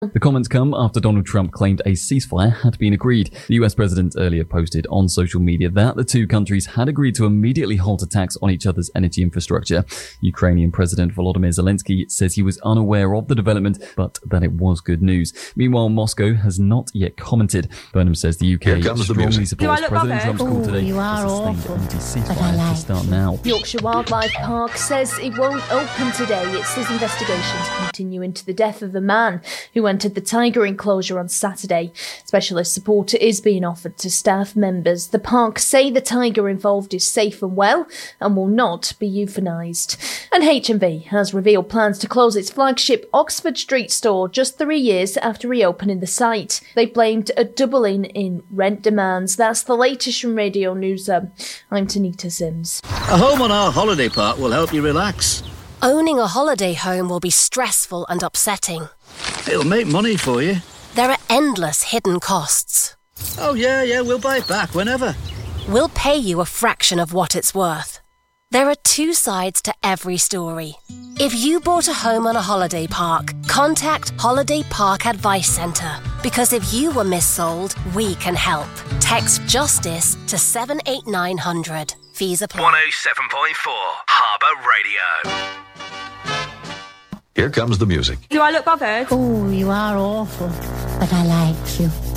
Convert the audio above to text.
The comments come after Donald Trump claimed a ceasefire had been agreed. The US president earlier posted on social media that the two countries had agreed to immediately halt attacks on each other's energy infrastructure. Ukrainian President Volodymyr Zelensky says he was unaware of the development, but that it was good news. Meanwhile, Moscow has not yet commented. Burnham says the UK strongly supports President Trump's call today for a sustained ceasefire to start now. Yorkshire Wildlife Park says it won't open today. It says investigations continue into the death of a man who entered the tiger enclosure on Saturday. Specialist support is being offered to staff members. The park say the tiger involved is safe and well and will not be euthanised. And HMV has revealed plans to close its flagship Oxford Street store just 3 years after reopening the site. They blamed a doubling in rent demands. That's the latest from Radio News. I'm Tanita Sims. A home on our holiday park will help you relax. Owning a holiday home will be stressful and upsetting. It'll make money for you. There are endless hidden costs. Oh, yeah, we'll buy it back whenever. We'll pay you a fraction of what it's worth. There are two sides to every story. If you bought a home on a holiday park, contact Holiday Park Advice Centre. Because if you were missold, we can help. Text JUSTICE to 78900. Fees apply. 107.4 Harbour Radio. Here comes the music. Do I look bothered? Oh, you are awful, but I like you.